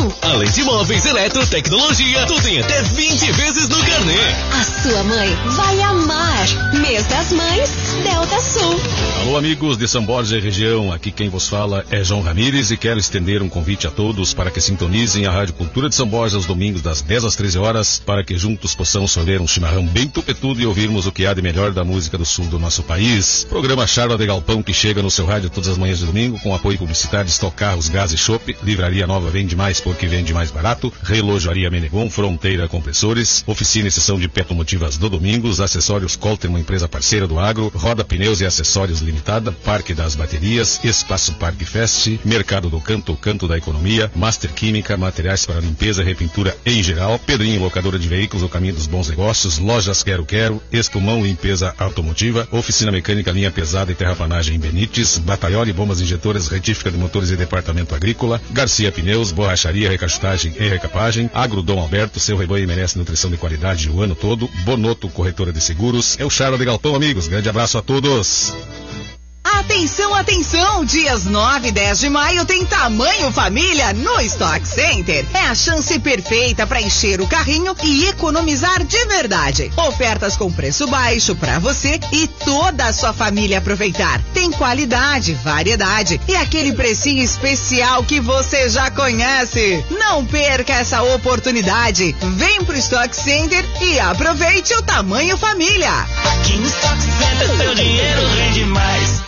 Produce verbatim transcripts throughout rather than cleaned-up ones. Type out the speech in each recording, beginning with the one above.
Galpão. Além de móveis, eletro, tecnologia, tu tem até vinte vezes no carnê. A sua mãe vai amar. Mês das Mães, Delta Sul. Alô, amigos de São Borja e região, aqui quem vos fala é João Ramires e quero estender um convite a todos para que sintonizem a Rádio Cultura de São Borja aos domingos das dez às treze horas, para que juntos possamos sorver um chimarrão bem tupetudo e ouvirmos o que há de melhor da música do sul do nosso país. Programa Charla de Galpão que chega no seu rádio todas as manhãs de domingo com apoio publicitário de Stock Carros, Gás e Chopp, Livraria Nova Vende Mais porque vende mais barato, Relojoaria Menegon, Fronteira Compressores, Oficina e Sessão de Petomotivas do Domingos, Acessórios Colter, uma empresa parceira do agro, Roda Pneus e Acessórios Limitada, Parque das Baterias, Espaço Parque Fest, Mercado do Canto, o Canto da Economia, Master Química, materiais para limpeza, repintura em geral, Pedrinho Locadora de Veículos, o caminho dos bons negócios, Lojas Quero Quero, Espumão Limpeza Automotiva, Oficina Mecânica Linha Pesada e Terraplanagem em Benites, Batalhole Bombas Injetoras, Retífica de Motores e Departamento Agrícola, Garcia Pneus, Borracharia, Recachutagem e Recapagem, Agrodom Alberto, seu rebanho merece nutrição de qualidade o ano todo, Bonoto Corretora de Seguros, é o Charla de Galpão, amigos, grande abraço a todos. Atenção, atenção! Dias nove e dez de maio tem Tamanho Família no Stock Center. É a chance perfeita para encher o carrinho e economizar de verdade. Ofertas com preço baixo para você e toda a sua família aproveitar. Tem qualidade, variedade e aquele precinho especial que você já conhece. Não perca essa oportunidade. Vem pro Stock Center e aproveite o Tamanho Família. Aqui no Stock Center seu dinheiro rende mais.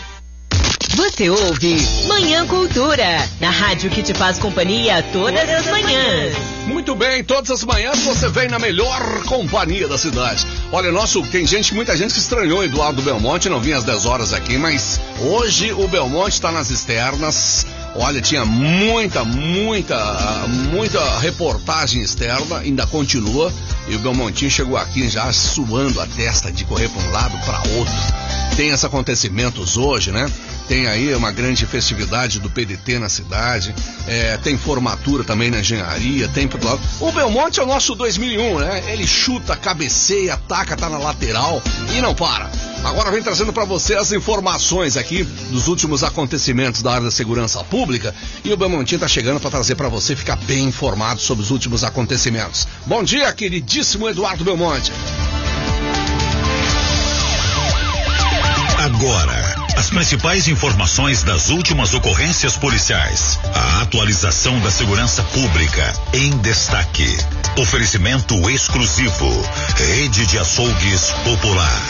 Você ouve Manhã Cultura, na rádio que te faz companhia todas as manhãs. Muito bem, todas as manhãs você vem na melhor companhia da cidade. Olha, nosso, tem gente, muita gente que estranhou Eduardo Belmonte, não vinha às dez horas aqui, mas hoje o Belmonte está nas externas. Olha, tinha muita, muita, muita reportagem externa, ainda continua, e o Belmontinho chegou aqui já suando a testa de correr para um lado para outro. Tem esses acontecimentos hoje, né? Tem aí uma grande festividade do P D T na cidade, é, tem formatura também na engenharia, tem... O Belmonte é o nosso dois mil e um, né? Ele chuta, cabeceia, ataca, tá na lateral e não para. Agora vem trazendo para você as informações aqui dos últimos acontecimentos da área da segurança pública e o Belmontinho tá chegando para trazer para você ficar bem informado sobre os últimos acontecimentos. Bom dia, queridíssimo Eduardo Belmonte. Agora, as principais informações das últimas ocorrências policiais. A atualização da segurança pública em destaque. Oferecimento exclusivo. Rede de Açougues Popular.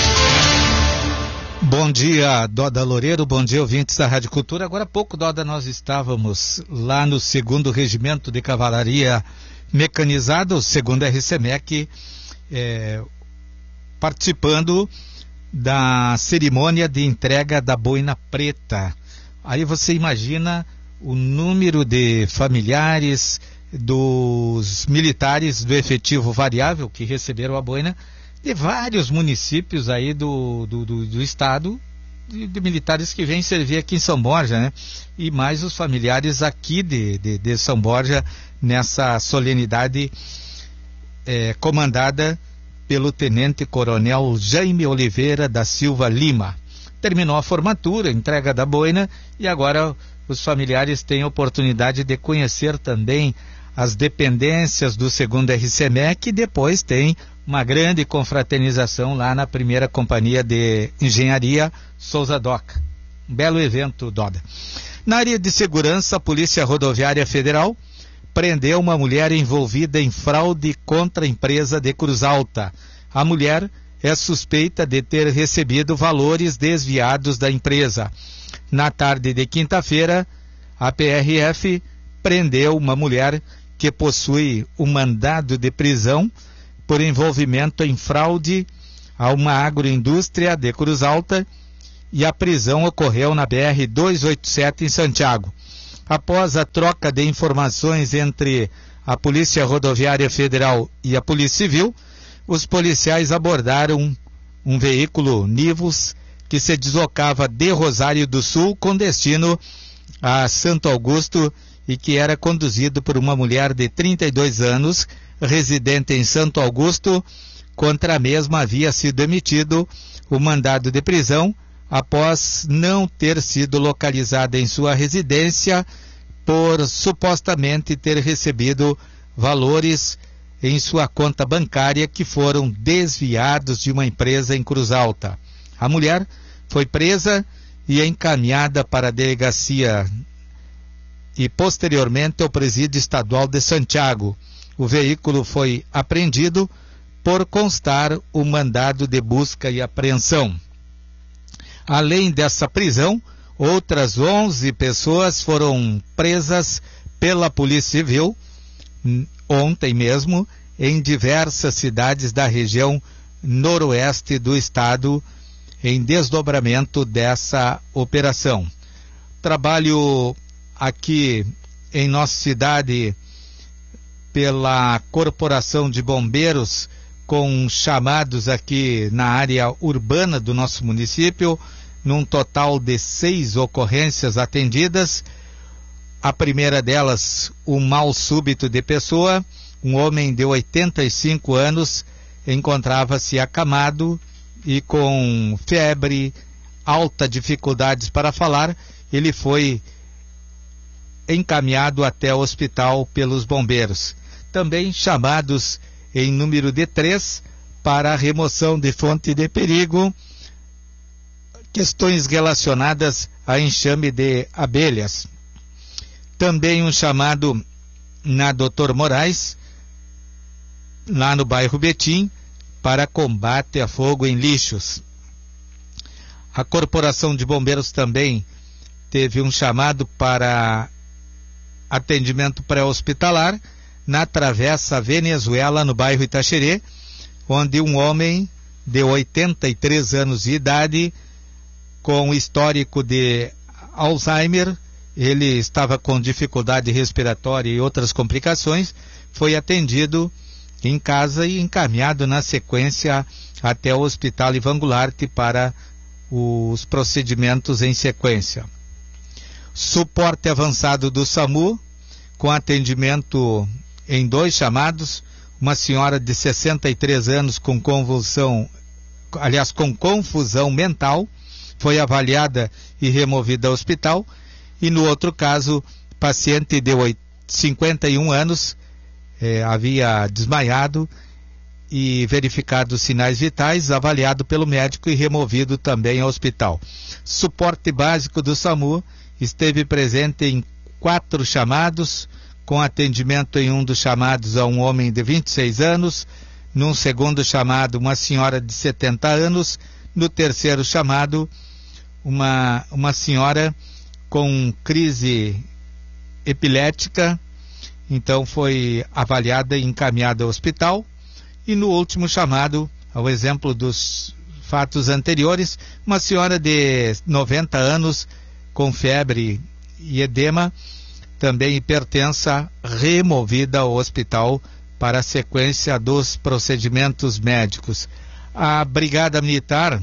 Bom dia, Doda Loureiro, bom dia, ouvintes da Rádio Cultura. Agora há pouco, Doda, nós estávamos lá no segundo Regimento de Cavalaria Mecanizada, o segundo R C M E C, é, participando da cerimônia de entrega da boina preta. Aí você imagina o número de familiares dos militares do efetivo variável que receberam a boina de vários municípios aí do, do, do, do estado, de, de militares que vêm servir aqui em São Borja, né? E mais os familiares aqui de, de, de São Borja nessa solenidade é, comandada pelo Tenente Coronel Jaime Oliveira da Silva Lima. Terminou a formatura, entrega da boina, e agora os familiares têm a oportunidade de conhecer também as dependências do segundo R C M E C, e depois tem uma grande confraternização lá na primeira companhia de engenharia Souza Doca. Um belo evento, Doda. Na área de segurança, a Polícia Rodoviária Federal prendeu uma mulher envolvida em fraude contra a empresa de Cruz Alta. A mulher é suspeita de ter recebido valores desviados da empresa. Na tarde de quinta-feira, a P R F prendeu uma mulher que possui um mandado de prisão por envolvimento em fraude a uma agroindústria de Cruz Alta, e a prisão ocorreu na B R duzentos e oitenta e sete em Santiago. Após a troca de informações entre a Polícia Rodoviária Federal e a Polícia Civil, os policiais abordaram um, um veículo Nivus que se deslocava de Rosário do Sul com destino a Santo Augusto e que era conduzido por uma mulher de trinta e dois anos, residente em Santo Augusto. Contra a mesma havia sido emitido o mandado de prisão após não ter sido localizada em sua residência por supostamente ter recebido valores em sua conta bancária que foram desviados de uma empresa em Cruz Alta. A mulher foi presa e encaminhada para a delegacia e posteriormente ao presídio estadual de Santiago. O veículo foi apreendido por constar o mandado de busca e apreensão. Além dessa prisão, outras onze pessoas foram presas pela Polícia Civil ontem mesmo em diversas cidades da região noroeste do estado em desdobramento dessa operação. Trabalho aqui em nossa cidade pela Corporação de Bombeiros com chamados aqui na área urbana do nosso município, num total de seis ocorrências atendidas. A primeira delas, o mal súbito de pessoa. Um homem de oitenta e cinco anos encontrava-se acamado e com febre, alta dificuldades para falar. Ele foi encaminhado até o hospital pelos bombeiros. Também chamados em número de três para a remoção de fonte de perigo, questões relacionadas a enxame de abelhas. Também um chamado na doutor Moraes, lá no bairro Betim, para combate a fogo em lixos. A Corporação de Bombeiros também teve um chamado para atendimento pré-hospitalar na Travessa Venezuela, no bairro Itaxerê, onde um homem de oitenta e três anos de idade, com histórico de Alzheimer, ele estava com dificuldade respiratória e outras complicações, foi atendido em casa e encaminhado na sequência até o Hospital Ivan Goulart para os procedimentos em sequência. Suporte avançado do SAMU, com atendimento em dois chamados, uma senhora de sessenta e três anos com convulsão, aliás, com confusão mental, foi avaliada e removida ao hospital, e no outro caso, paciente de cinquenta e um anos, eh, havia desmaiado e verificado sinais vitais, avaliado pelo médico e removido também ao hospital. Suporte básico do SAMU esteve presente em quatro chamados, com atendimento em um dos chamados a um homem de vinte e seis anos, num segundo chamado uma senhora de setenta anos, no terceiro chamado uma, uma senhora com crise epilética, então foi avaliada e encaminhada ao hospital. E no último chamado, ao exemplo dos fatos anteriores, uma senhora de noventa anos com febre e edema, também hipertensa, removida ao hospital para a sequência dos procedimentos médicos. A Brigada Militar,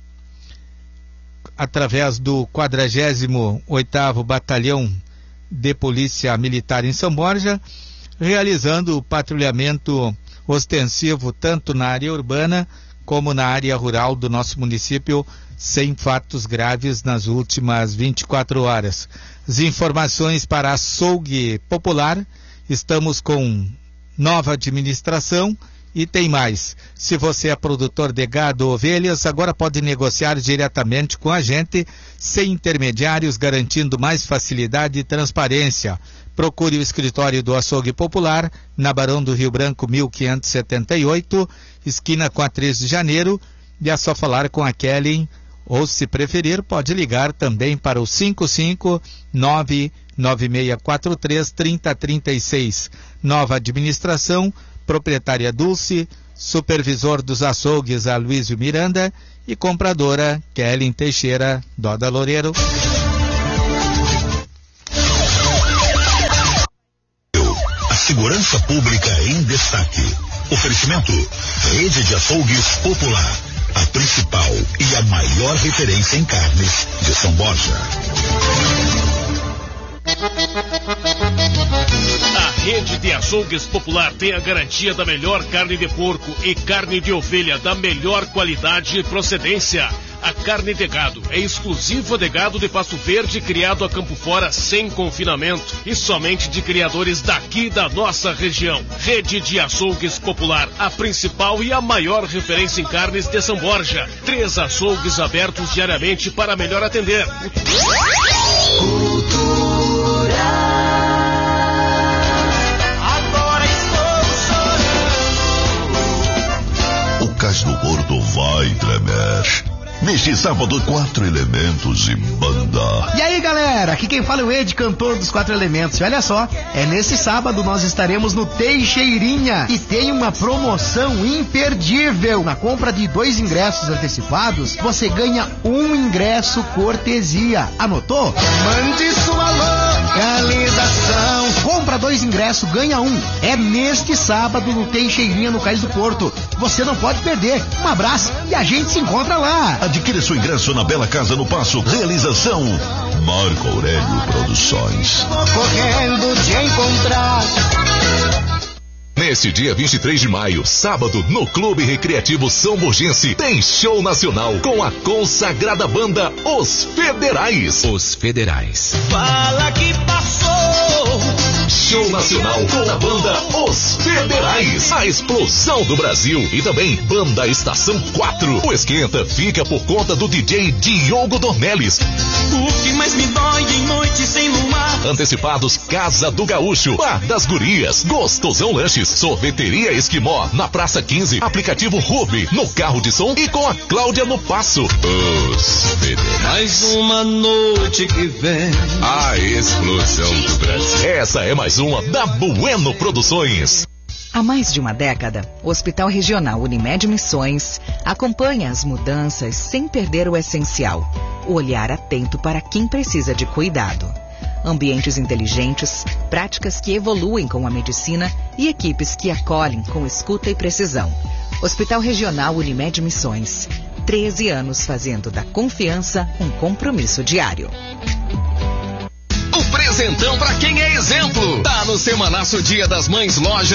através do quadragésimo oitavo Batalhão de Polícia Militar em São Borja, realizando o patrulhamento ostensivo tanto na área urbana como na área rural do nosso município, sem fatos graves nas últimas vinte e quatro horas. As informações para açougue popular: estamos com nova administração e tem mais. Se você é produtor de gado ou ovelhas, agora pode negociar diretamente com a gente, sem intermediários, garantindo mais facilidade e transparência. Procure o escritório do Açougue Popular, na Barão do Rio Branco mil quinhentos e setenta e oito, esquina com a três de janeiro, e é só falar com a Kelly, ou se preferir, pode ligar também para o cinco cinco nove nove seis quatro três três zero três seis. Nova administração, proprietária Dulce, supervisor dos açougues Aloysio Miranda e compradora Kelly Teixeira, Doda Loureiro. A segurança pública em destaque. Oferecimento: Rede de Açougues Popular, a principal e a maior referência em carnes de São Borja. A Rede de Açougues Popular tem a garantia da melhor carne de porco e carne de ovelha da melhor qualidade e procedência. A carne de gado é exclusiva de gado de Passo Verde, criado a campo fora sem confinamento e somente de criadores daqui da nossa região. Rede de Açougues Popular, a principal e a maior referência em carnes de São Borja. Três açougues abertos diariamente para melhor atender. Agora estou chorando. O Cais do Gordo vai tremer. Neste sábado, quatro elementos e banda. E aí, galera, aqui quem fala é o Ed, cantor dos Quatro Elementos. E olha só, é nesse sábado nós estaremos no Teixeirinha e tem uma promoção imperdível. Na compra de dois ingressos antecipados, você ganha um ingresso cortesia. Anotou? Mande sua localização. Compra dois ingressos, ganha um. É neste sábado no Teixeirinha, no Cais do Porto. Você não pode perder. Um abraço e a gente se encontra lá. Adquira seu ingresso na Bela Casa no Passo. Realização Marco Aurélio Produções. Correndo de encontrar. Neste dia vinte e três de maio, sábado, no Clube Recreativo São Borgense, tem show nacional com a consagrada banda Os Federais. Os Federais. Fala que passou. Show nacional com a banda Os Federais. A explosão do Brasil. E também Banda Estação quatro. O esquenta fica por conta do D J Diogo Dornelles. O que mais me dói em noite sem luar. Antecipados Casa do Gaúcho, Bar das Gurias, Gostosão Lanches, Sorveteria Esquimó, na Praça quinze, aplicativo Ruby, no carro de som e com a Cláudia no Passo. Os Federais. Mais uma noite que vem. A explosão do Brasil. Essa é mais uma da Bueno Produções. Há mais de uma década, o Hospital Regional Unimed Missões acompanha as mudanças sem perder o essencial, o olhar atento para quem precisa de cuidado. Ambientes inteligentes, práticas que evoluem com a medicina e equipes que acolhem com escuta e precisão. Hospital Regional Unimed Missões. treze anos fazendo da confiança um compromisso diário. O presentão pra quem é exemplo. Tá no Semanaço Dia das Mães Loja